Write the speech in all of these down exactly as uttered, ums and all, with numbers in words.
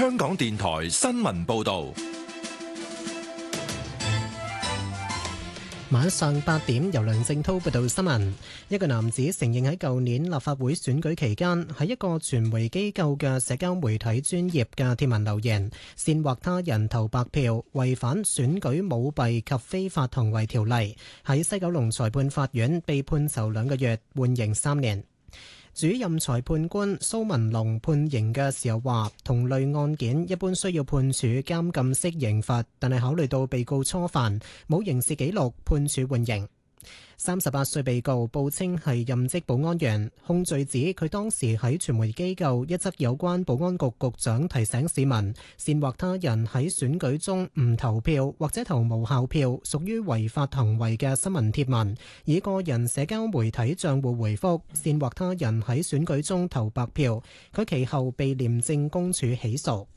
香港電台新聞報道。 晚上八點，由梁正濤報道新聞。一個男子承認喺舊年立法會選舉期間，喺一個傳媒機構嘅社交媒體專頁嘅貼文留言，煽惑他人投白票，違反選舉舞弊及非法行為條例，喺西九龍裁判法院被判囚兩個月，緩刑三年。主任裁判官蘇文龍判刑嘅時候話，同類案件一般需要判處監禁式刑罰，但係考慮到被告初犯，冇刑事記錄，判處緩刑。三十八歲被告報稱係任職保安員，控罪指佢當時喺傳媒機構一則有關保安局局長提醒市民煽惑他人喺選舉中唔投票或者投無效票，屬於違法行為嘅新聞貼文，以個人社交媒體賬戶回覆煽惑他人喺選舉中投白票。佢其後被廉政公署起訴。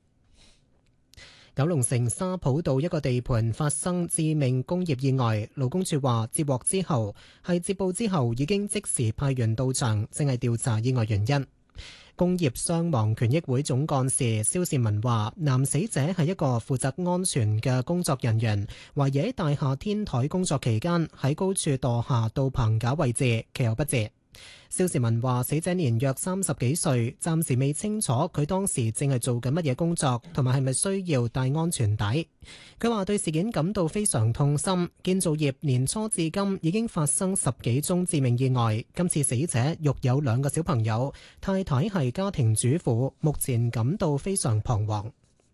九龍城沙浦道一個地盤發生致命工業意外，勞工處話接獲之後係接報之後已經即時派員到場，正係調查意外原因。工業傷亡權益會總幹事蕭善文話，男死者係一個負責安全嘅工作人員，懷疑喺大廈天台工作期間喺高處墮下到棚架位置，其後不治。蕭士文話：死者年約三十幾歲，暫時未清楚佢當時正係做緊乜嘢工作，同埋係咪需要戴安全帶。佢話對事件感到非常痛心。建造業年初至今已經發生十幾宗致命意外，今次死者育有兩個小朋友，太太係家庭主婦，目前感到非常彷徨。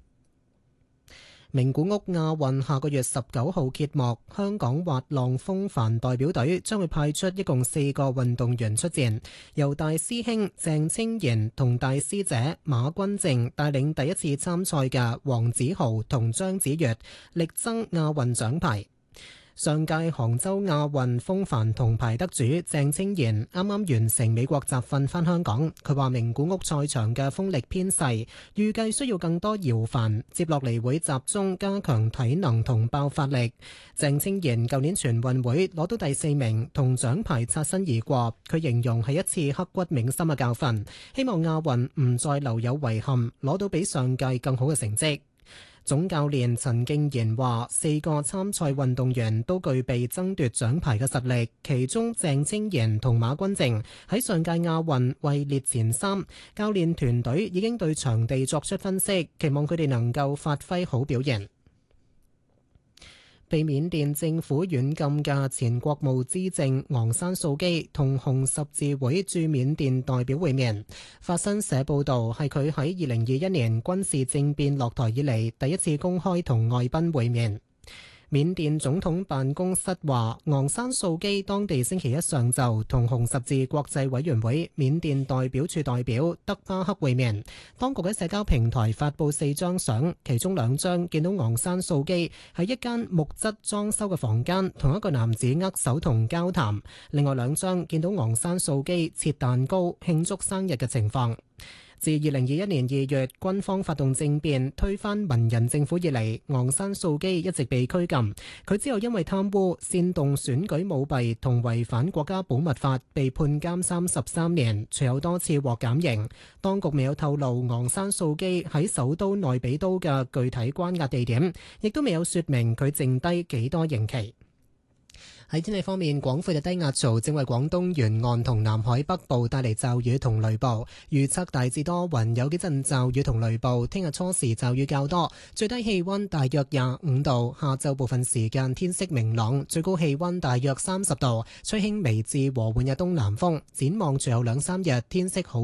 名古屋亞運下個月十九號揭幕，香港滑浪風帆代表隊將會派出一共四個運動員出戰，由大師兄鄭清賢同大師姐馬君靜帶領第一次參賽嘅黃子豪同張子悅力爭亞運獎牌。上屆杭州亞運風帆銅牌得主鄭清賢啱啱完成美國集訓返香港，佢話名古屋賽場嘅風力偏細，預計需要更多搖帆，接落嚟會集中加強體能同爆發力。鄭清賢舊年全運會攞到第四名，同獎牌擦身而過，佢形容係一次刻骨銘心嘅教訓，希望亞運唔再留有遺憾，攞到比上屆更好嘅成績。總教練陳敬賢話：四個參賽運動員都具備爭奪獎牌嘅實力，其中鄭清賢同馬君靜喺上屆亞運位列前三。教練團隊已經對場地作出分析，期望佢哋能夠發揮好表現。被緬甸政府軟禁嘅前國務資政昂山素基同紅十字會駐緬甸代表會面。法新社報導，係佢喺二零二一年軍事政變落台以嚟第一次公開同外賓會面。緬甸總統辦公室話，昂山素基當地星期一上晝同紅十字國際委員會緬甸代表處代表德巴克會面。當局喺社交平台發布四張相，其中兩張見到昂山素基喺一間木質裝修嘅房間同一個男子握手同交談，另外兩張見到昂山素基切蛋糕慶祝生日嘅情況。自二零二一年二月軍方發動政變推翻文人政府以嚟，昂山素基一直被拘禁。佢之後因為貪污、煽動選舉舞弊同違反國家保密法被判監三十三年，隨後多次獲減刑。當局未有透露昂山素基喺首都內比都嘅具體關押地點，亦都未有說明佢剩低幾多刑期。喺天氣方面，廣闊嘅低壓槽正為廣東沿岸同南海北部帶嚟驟雨同雷暴，預測大致多雲，有幾陣驟雨同雷暴。聽日初時驟雨較多，最低氣溫大約廿五度。下晝部分時間天色明朗，最高氣溫大約三十度，吹輕微至和緩嘅東南風。展望隨後兩三日天色好。